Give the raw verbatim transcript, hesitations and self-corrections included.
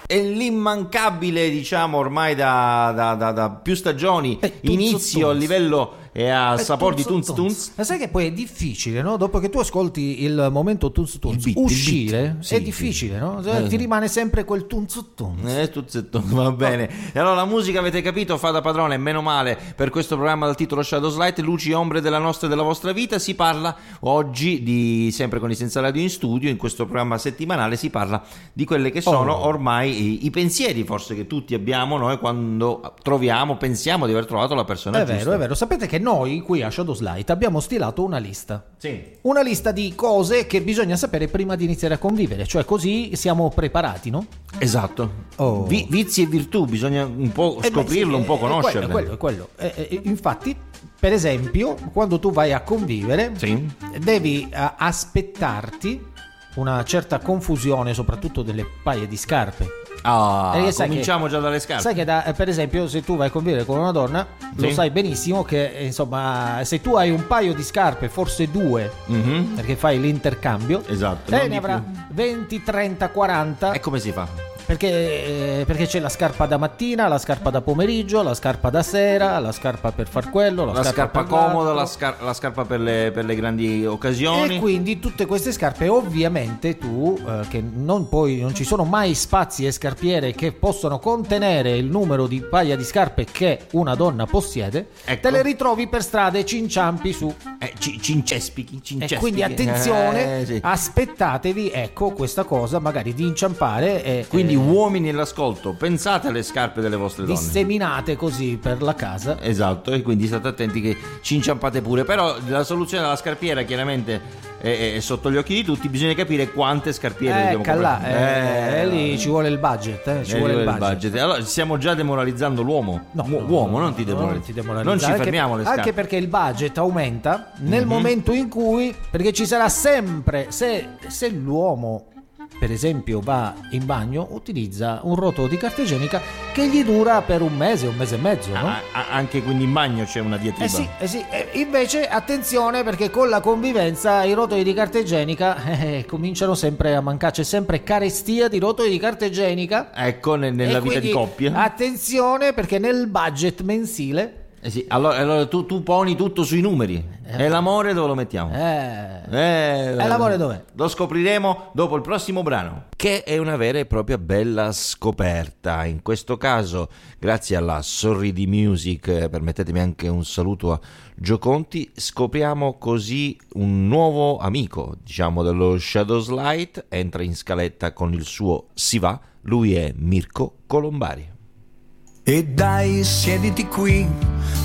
È l'immancabile, diciamo, ormai da, da, da, da più stagioni, Eh, tunz, inizio tunz. a livello e a Eh, sapore di tunz, tunz tunz. tunz. Ma sai che poi è difficile, no? Dopo che tu ascolti il momento tunz tunz, Il beat, il uscire beat. Sì, è sì. difficile, no? Eh. Ti rimane sempre quel tunz tunz. Eh, tunz e tunz, va bene. E allora la musica, avete capito, fa da padrone, meno male, per questo programma dal titolo Shadows Light, luci e ombre della nostra e della vostra vita. Si parla oggi di, sempre con i Senza Radio in studio, in questo programma settimanale si parla di quelle che sono Oh. ormai i, i pensieri forse che tutti abbiamo noi quando troviamo, pensiamo di aver trovato la persona È giusta. vero, è vero. Sapete che noi qui a Shadows Light abbiamo stilato una lista. Sì. Una lista di cose che bisogna sapere prima di iniziare a convivere, cioè così siamo preparati, no? Esatto. Oh. Vi- vizi e virtù, bisogna un po' Eh beh, scoprirlo, sì, un po' è- conoscerlo. È quello, è quello. è quello. Eh, eh, infatti, per esempio, quando tu vai a convivere, Sì. devi eh, aspettarti una certa confusione, soprattutto delle paia di scarpe. Ah, Perché sai cominciamo che- già dalle scarpe. Sai che da- eh, per esempio se tu vai a convivere con una donna, lo Sì. sai benissimo che eh, insomma se tu hai un paio di scarpe, forse due, Mhm. perché fai l'intercambio, Esatto, lei non ne di avrà più. venti, trenta, quaranta, E come si fa? perché, eh, perché c'è la scarpa da mattina, la scarpa da pomeriggio, la scarpa da sera, la scarpa per far quello, la, La scarpa per comoda, l'altro. la, scar- la scarpa per le, per le grandi occasioni. E quindi tutte queste scarpe, ovviamente tu, eh, che non puoi, non ci sono mai spazi e scarpiere che possono contenere il numero di paia di scarpe che una donna possiede, Ecco. te le ritrovi per strada e ci inciampi su. Eh, ci- cincespichi, E cincespichi. quindi attenzione, Eh, sì. aspettatevi, ecco, questa cosa magari di inciampare e Quindi eh, uomini all'ascolto, pensate alle scarpe delle vostre donne. disseminate così per la casa. Esatto, e quindi state attenti che ci inciampate pure. Però la soluzione della scarpiera chiaramente è, è sotto gli occhi di tutti. Bisogna capire quante scarpiere dobbiamo Ecco là, comprare. eh, eh, lì ci vuole il budget, eh, ci Eh, vuole il il budget. budget. Allora stiamo già demoralizzando l'uomo. No, Mu- no, uomo, no, non ti no, demoralizzi. non ti demoralizzi. Non ci Anche- fermiamo le scarpe. Anche perché il budget aumenta nel Mhm. momento in cui, perché ci sarà sempre, se, se l'uomo per esempio va in bagno, utilizza un rotolo di carta igienica che gli dura per un mese, un mese e mezzo, no? Ah, ah, anche quindi in bagno c'è una diatriba. Eh sì, eh sì. Eh, invece attenzione, perché con la convivenza i rotoli di carta igienica eh, cominciano sempre a mancare, c'è sempre carestia di rotoli di carta igienica. Ecco, ne- nella E vita di quindi coppia. attenzione, perché nel budget mensile Eh sì, allora, allora tu, tu poni tutto sui numeri. E l'amore dove lo mettiamo? eh, Eh, E l'amore dov'è? Lo scopriremo dopo il prossimo brano, che è una vera e propria bella scoperta. In questo caso, grazie alla Sorridi Music, eh, permettetemi anche un saluto a Gio Conti, scopriamo così un nuovo amico, diciamo, dello Shadows Light. Entra in scaletta con il suo Si va, lui è Mirko Colombari. E dai, siediti qui,